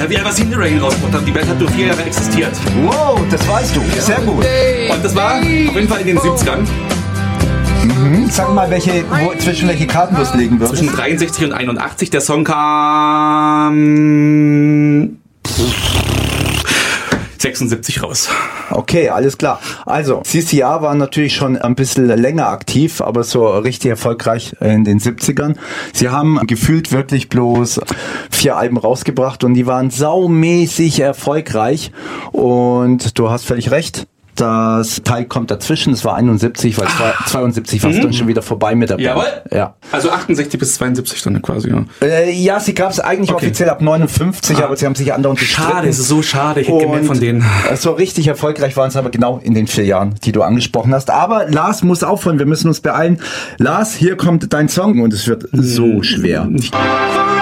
Ja, wie einfach Cindy Rain rausgebracht haben. Die Band hat nur 4 Jahre existiert. Wow, das weißt du. Sehr gut. Und das war auf jeden Fall in den 70ern. Sag mal, zwischen welche Karten du es legen würdest. Zwischen 63 und 81. Der Song kam 76 raus. Okay, alles klar. Also, CCR war natürlich schon ein bisschen länger aktiv, aber so richtig erfolgreich in den 70ern. Sie haben gefühlt wirklich bloß 4 Alben rausgebracht und die waren saumäßig erfolgreich. Und du hast völlig recht. Das Teil kommt dazwischen, es war 71, weil 72 war es dann schon wieder vorbei mit der Band. Jawohl. Ja. Also 68 bis 72 dann quasi, ja. Ja, sie gab es eigentlich offiziell ab 59, aber sie haben sich andauernd gestritten. Schade, es ist so schade, ich hätte mehr von denen. So richtig erfolgreich waren es aber genau in den 4 Jahren, die du angesprochen hast. Aber Lars muss aufhören, wir müssen uns beeilen. Lars, hier kommt dein Song und es wird so schwer.